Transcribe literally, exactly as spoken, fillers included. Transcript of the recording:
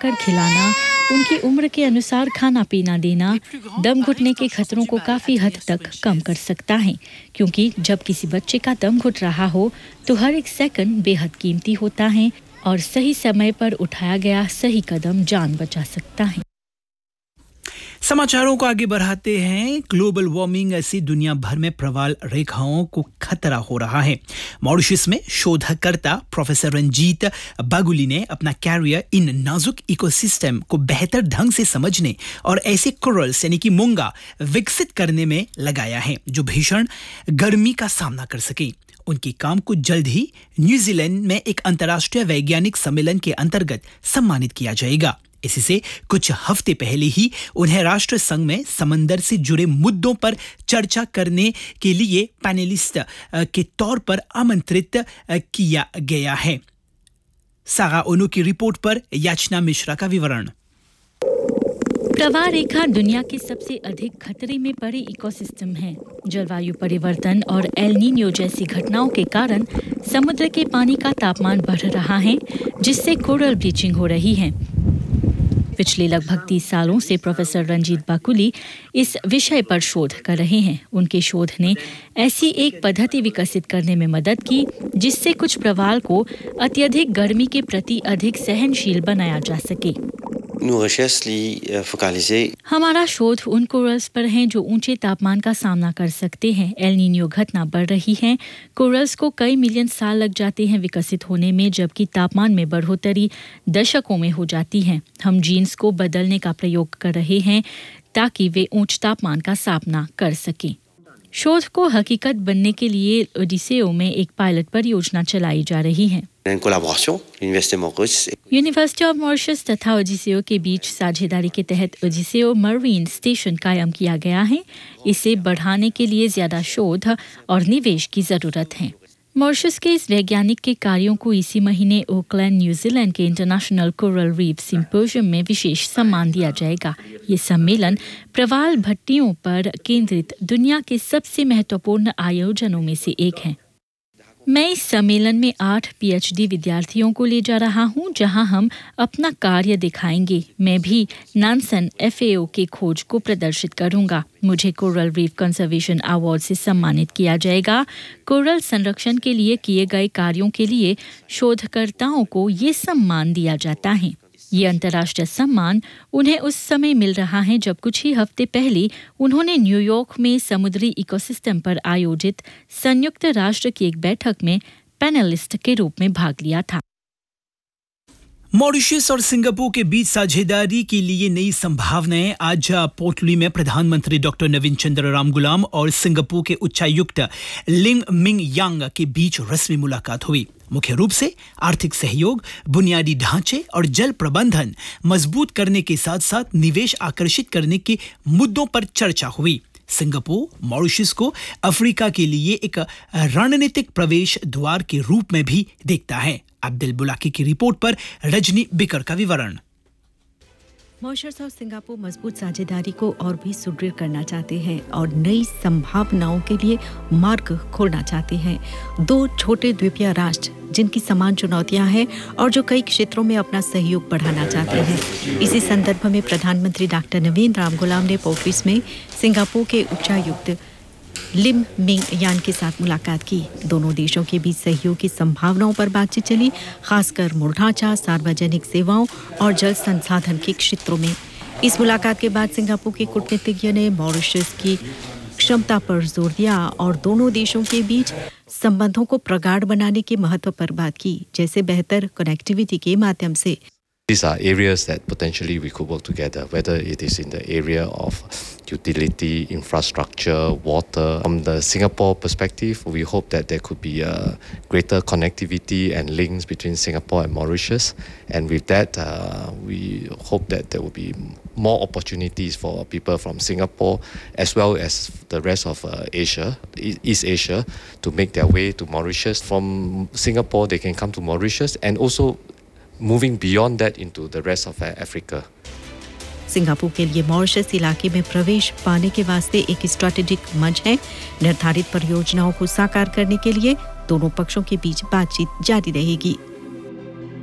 पकाकर खिलाना, उनकी उम्र के अनुसार खाना पीना देना दम घुटने के खतरों को काफी हद तक कम कर सकता है, क्योंकि जब किसी बच्चे का दम घुट रहा हो तो हर एक सेकंड बेहद कीमती होता है और सही समय पर उठाया गया सही कदम जान बचा सकता है। समाचारों को आगे बढ़ाते हैं। ग्लोबल वार्मिंग ऐसी दुनिया भर में प्रवाल रेखाओं को खतरा हो रहा है। मॉरिशस में शोधकर्ता प्रोफेसर रंजीत बागुली ने अपना कैरियर इन नाजुक इकोसिस्टम को बेहतर ढंग से समझने और ऐसे कोरल्स यानी कि मूंगा विकसित करने में लगाया है जो भीषण गर्मी का सामना कर सके। उनके काम को जल्द ही न्यूजीलैंड में एक अंतर्राष्ट्रीय वैज्ञानिक सम्मेलन के अंतर्गत सम्मानित किया जाएगा। इसी से कुछ हफ्ते पहले ही उन्हें राष्ट्र संघ में समंदर से जुड़े मुद्दों पर चर्चा करने के लिए पैनलिस्ट के तौर पर आमंत्रित किया गया है। सागा ओनो की रिपोर्ट पर याचना मिश्रा का विवरण। प्रवाह रेखा दुनिया के सबसे अधिक खतरे में पड़े इकोसिस्टम है। जलवायु परिवर्तन और एल नीनो जैसी घटनाओं के कारण समुद्र के पानी का तापमान बढ़ रहा है, जिससे कोरल ब्लीचिंग हो रही है। पिछले लगभग तीस सालों से प्रोफेसर रंजीत बाकुली इस विषय पर शोध कर रहे हैं। उनके शोध ने ऐसी एक पद्धति विकसित करने में मदद की जिससे कुछ प्रवाल को अत्यधिक गर्मी के प्रति अधिक सहनशील बनाया जा सके। हमारा शोध उन कोरल्स पर है जो ऊंचे तापमान का सामना कर सकते हैं। एल नीनो घटना बढ़ रही है। कोरल्स को कई मिलियन साल लग जाते हैं विकसित होने में, जबकि तापमान में बढ़ोतरी दशकों में हो जाती है। हम जीन्स को बदलने का प्रयोग कर रहे हैं ताकि वे उच्च तापमान का सामना कर सकें। शोध को हकीकत बनने के लिए ओडिसेओ में एक पायलट परियोजना चलाई जा रही है। यूनिवर्सिटी ऑफ मॉरिशस तथा ओडिसेओ के बीच साझेदारी के तहत ओडिसेओ मरीन स्टेशन कायम किया गया है। इसे बढ़ाने के लिए ज्यादा शोध और निवेश की जरूरत है। मॉरिशस के इस वैज्ञानिक के कार्यों को इसी महीने ओकलैंड न्यूजीलैंड के इंटरनेशनल कोरल रीफ सिंपोजियम में विशेष सम्मान दिया जाएगा। ये सम्मेलन प्रवाल भट्टियों पर केंद्रित दुनिया के सबसे महत्वपूर्ण आयोजनों में से एक है। मैं इस सम्मेलन में आठ पीएचडी विद्यार्थियों को ले जा रहा हूं, जहां हम अपना कार्य दिखाएंगे। मैं भी नानसन एफएओ के खोज को प्रदर्शित करूंगा। मुझे कोरल रीफ कंजर्वेशन अवार्ड से सम्मानित किया जाएगा। कोरल संरक्षण के लिए किए गए कार्यों के लिए शोधकर्ताओं को ये सम्मान दिया जाता है। ये अंतर्राष्ट्रीय सम्मान उन्हें उस समय मिल रहा है जब कुछ ही हफ्ते पहले उन्होंने न्यूयॉर्क में समुद्री इकोसिस्टम पर आयोजित संयुक्त राष्ट्र की एक बैठक में पैनलिस्ट के रूप में भाग लिया था। मॉरिशस और सिंगापुर के बीच साझेदारी के लिए नई संभावनाएं। आज पोर्ट लुई में प्रधानमंत्री डॉक्टर नवीन चंद्र रामगुलाम और सिंगापुर के उच्चायुक्त लिंग मिंग यांग के बीच रस्मी मुलाकात हुई। मुख्य रूप से आर्थिक सहयोग, बुनियादी ढांचे और जल प्रबंधन मजबूत करने के साथ साथ निवेश आकर्षित करने के मुद्दों पर चर्चा हुई। सिंगापुर मॉरिशस को अफ्रीका के लिए एक रणनीतिक प्रवेश द्वार के रूप में भी देखता है। अब्दुल बुलाकी की रिपोर्ट पर रजनी बिकर का विवरण। मॉरिशस और सिंगापुर मजबूत साझेदारी को और भी सुदृढ़ करना चाहते हैं और नई संभावनाओं के लिए मार्ग खोलना चाहते हैं। दो छोटे द्वीपीय राष्ट्र जिनकी समान चुनौतियां हैं और जो कई क्षेत्रों में अपना सहयोग बढ़ाना चाहते हैं। इसी संदर्भ में प्रधानमंत्री डॉक्टर नवीन रामगुलाम ने पोर्ट में सिंगापुर के उच्चायुक्त लिम मिंग यान के साथ मुलाकात की। दोनों देशों के बीच सहयोग की संभावनाओं पर बातचीत चली, खासकर मूल ढांचा, सार्वजनिक सेवाओं और जल संसाधन के क्षेत्रों में। इस मुलाकात के बाद सिंगापुर के कूटनीतिज्ञ ने मॉरिशस की क्षमता पर जोर दिया और दोनों देशों के बीच संबंधों को प्रगाढ़ बनाने के महत्व पर बात की, जैसे बेहतर कनेक्टिविटी के माध्यम से। These are areas that potentially we could work together, whether it is in the area of utility, infrastructure, water. From the Singapore perspective, we hope that there could be a greater connectivity and links between Singapore and Mauritius. And with that, uh, we hope that there will be more opportunities for people from Singapore as well as the rest of uh, Asia, East Asia, to make their way to Mauritius. From Singapore, they can come to Mauritius and also moving beyond that into the rest of Africa. Singapore के लिए Mauritius इलाके में प्रवेश पाने के वास्ते एक strategic मंच है। निर्धारित परियोजनाओं को साकार करने के लिए दोनों पक्षों के बीच बातचीत जारी रहेगी।